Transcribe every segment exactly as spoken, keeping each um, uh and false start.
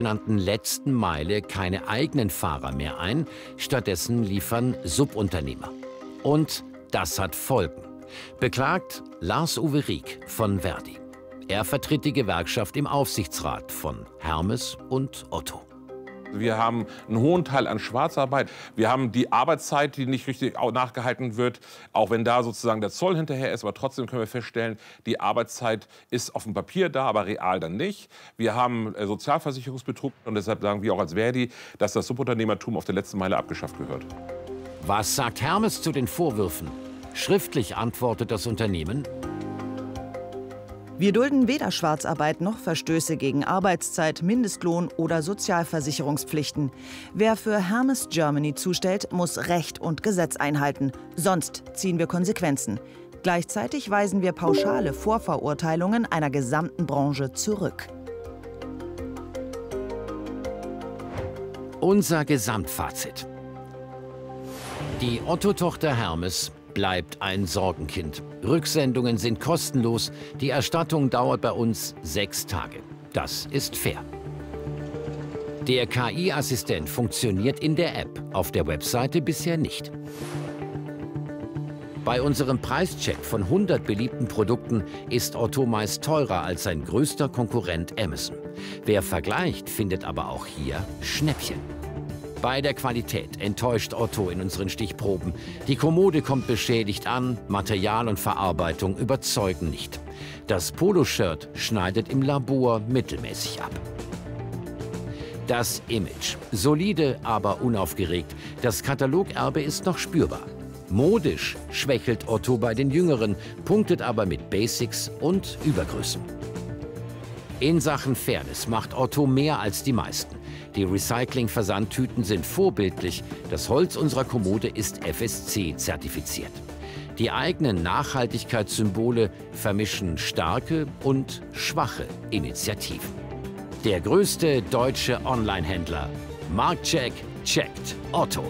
sogenannten letzten Meile keine eigenen Fahrer mehr ein, stattdessen liefern Subunternehmer. Und das hat Folgen. Beklagt Lars-Uwe Rieck von Verdi. Er vertritt die Gewerkschaft im Aufsichtsrat von Hermes und Otto. Wir haben einen hohen Teil an Schwarzarbeit. Wir haben die Arbeitszeit, die nicht richtig nachgehalten wird, auch wenn da sozusagen der Zoll hinterher ist. Aber trotzdem können wir feststellen, die Arbeitszeit ist auf dem Papier da, aber real dann nicht. Wir haben Sozialversicherungsbetrug und deshalb sagen wir auch als Verdi, dass das Subunternehmertum auf der letzten Meile abgeschafft gehört. Was sagt Hermes zu den Vorwürfen? Schriftlich antwortet das Unternehmen: Wir dulden weder Schwarzarbeit noch Verstöße gegen Arbeitszeit, Mindestlohn oder Sozialversicherungspflichten. Wer für Hermes Germany zustellt, muss Recht und Gesetz einhalten. Sonst ziehen wir Konsequenzen. Gleichzeitig weisen wir pauschale Vorverurteilungen einer gesamten Branche zurück. Unser Gesamtfazit. Die Otto-Tochter Hermes bleibt ein Sorgenkind. Rücksendungen sind kostenlos. Die Erstattung dauert bei uns sechs Tage. Das ist fair. Der K I-Assistent funktioniert in der App, auf der Webseite bisher nicht. Bei unserem Preischeck von hundert beliebten Produkten ist Otto meist teurer als sein größter Konkurrent Amazon. Wer vergleicht, findet aber auch hier Schnäppchen. Bei der Qualität enttäuscht Otto in unseren Stichproben. Die Kommode kommt beschädigt an, Material und Verarbeitung überzeugen nicht. Das Poloshirt schneidet im Labor mittelmäßig ab. Das Image. Solide, aber unaufgeregt. Das Katalogerbe ist noch spürbar. Modisch schwächelt Otto bei den Jüngeren, punktet aber mit Basics und Übergrößen. In Sachen Fairness macht Otto mehr als die meisten. Die Recycling-Versandtüten sind vorbildlich. Das Holz unserer Kommode ist F S C-zertifiziert. Die eigenen Nachhaltigkeitssymbole vermischen starke und schwache Initiativen. Der größte deutsche Online-Händler. Marktcheck checkt Otto.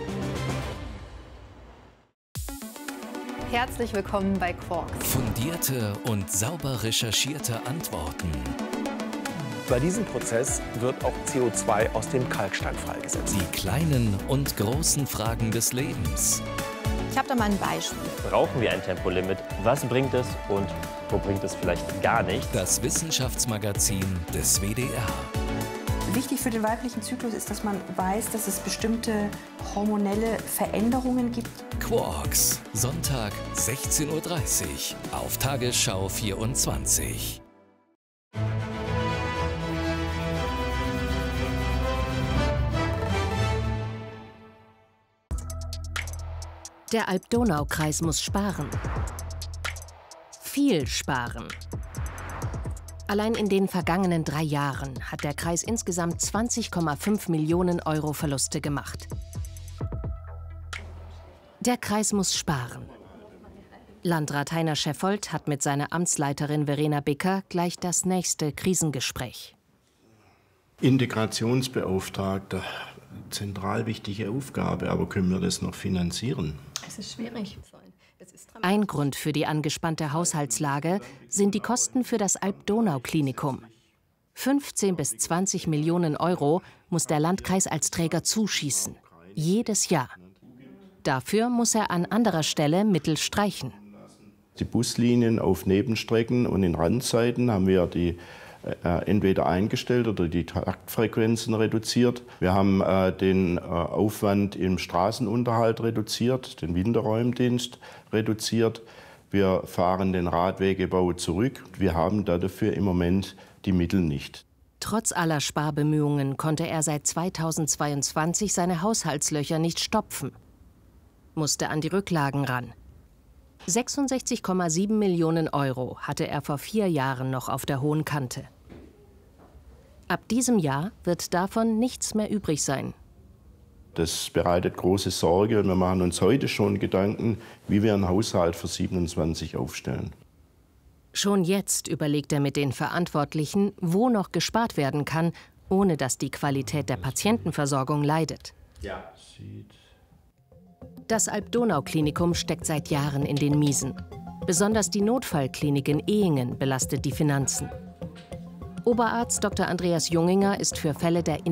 Herzlich willkommen bei Quarks. Fundierte und sauber recherchierte Antworten. Bei diesem Prozess wird auch C O zwei aus dem Kalkstein freigesetzt. Die kleinen und großen Fragen des Lebens. Ich habe da mal ein Beispiel. Brauchen wir ein Tempolimit? Was bringt es und wo bringt es vielleicht gar nicht? Das Wissenschaftsmagazin des W D R. Wichtig für den weiblichen Zyklus ist, dass man weiß, dass es bestimmte hormonelle Veränderungen gibt. Quarks, Sonntag sechzehn Uhr dreißig auf Tagesschau vierundzwanzig. Der Alb-Donau-Kreis muss sparen. Viel sparen. Allein in den vergangenen drei Jahren hat der Kreis insgesamt zwanzig Komma fünf Millionen Euro Verluste gemacht. Der Kreis muss sparen. Landrat Heiner Scheffold hat mit seiner Amtsleiterin Verena Bicker gleich das nächste Krisengespräch. Integrationsbeauftragter, zentral wichtige Aufgabe, aber können wir das noch finanzieren? Es ist schwierig. Ein Grund für die angespannte Haushaltslage sind die Kosten für das Alb-Donau-Klinikum. fünfzehn bis zwanzig Millionen Euro muss der Landkreis als Träger zuschießen. Jedes Jahr. Dafür muss er an anderer Stelle Mittel streichen. Die Buslinien auf Nebenstrecken und in Randzeiten haben wir die äh, entweder eingestellt oder die Taktfrequenzen reduziert. Wir haben äh, den äh, Aufwand im Straßenunterhalt reduziert, den Winterräumdienst reduziert. Wir fahren den Radwegebau zurück. Wir haben dafür im Moment die Mittel nicht. Trotz aller Sparbemühungen konnte er seit zweitausendzweiundzwanzig seine Haushaltslöcher nicht stopfen. Musste an die Rücklagen ran. sechsundsechzig Komma sieben Millionen Euro hatte er vor vier Jahren noch auf der hohen Kante. Ab diesem Jahr wird davon nichts mehr übrig sein. Das bereitet große Sorge und wir machen uns heute schon Gedanken, wie wir einen Haushalt für siebenundzwanzig aufstellen. Schon jetzt überlegt er mit den Verantwortlichen, wo noch gespart werden kann, ohne dass die Qualität der Patientenversorgung leidet. Ja. Das Alb-Donau-Klinikum steckt seit Jahren in den Miesen. Besonders die Notfallklinik in Ehingen belastet die Finanzen. Oberarzt Doktor Andreas Junginger ist für Fälle der